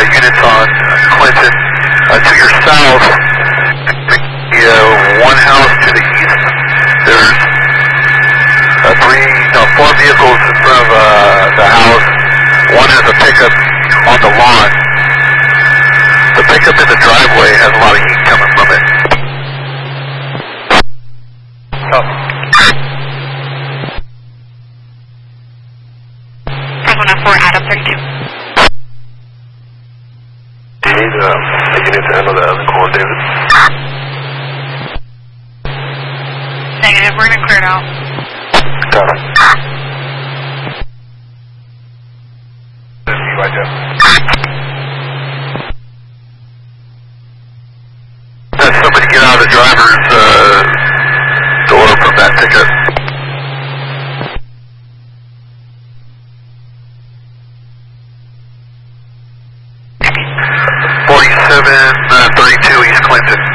units on Clinton. To your south, one house to the east, there's four vehicles in front of the house. One has a pickup on the lawn. The pickup in the driveway has a lot of heat coming from it. Oh. 104, Adam 32. Do you need a unit to handle the other call, David? Negative, we're going to clear it out. Got it. Let somebody get out of the driver's door from that ticket. 4732 East Clinton.